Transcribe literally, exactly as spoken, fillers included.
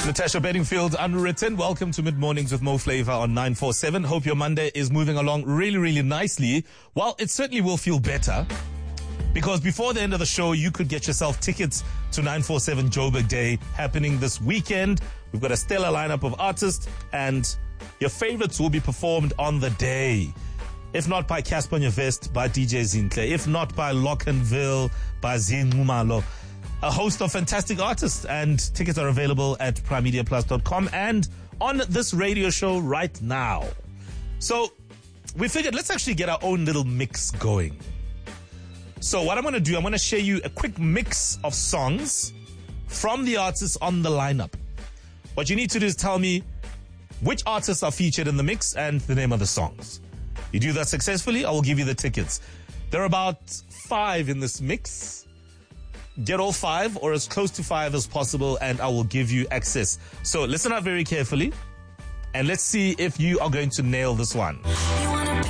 Natasha Bedingfield, Unwritten. Welcome to Mid Mornings with Mo Flavor on nine four seven. Hope your Monday is moving along really, really nicely. Well, it certainly will feel better because before the end of the show, you could get yourself tickets to nine four seven Joburg Day happening this weekend. We've got a stellar lineup of artists and your favorites will be performed on the day. If not by Casper Nyovest, by D J Zinhle. If not by Lockenville, by Zinumalo. A host of fantastic artists, and tickets are available at prime media plus dot com and on this radio show right now. So we figured let's actually get our own little mix going. So what I'm going to do, I'm going to share you a quick mix of songs from the artists on the lineup. What you need to do is tell me which artists are featured in the mix and the name of the songs. You do that successfully, I will give you the tickets. There are about five in this mix. Get all five or as close to five as possible and I will give you access. So listen up very carefully and let's see if you are going to nail this one.